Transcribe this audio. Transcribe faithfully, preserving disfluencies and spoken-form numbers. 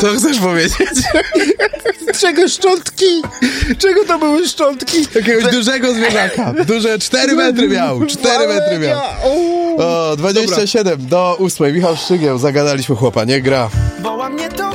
Co chcesz powiedzieć? Czego szczątki? Czego to były szczątki? Jakiegoś Te... dużego zwierzaka. Duże cztery metry miał. cztery metry miał. O, dwadzieścia siedem do ósmej. Michał Szczygieł. Zagadaliśmy chłopa. Nie gra.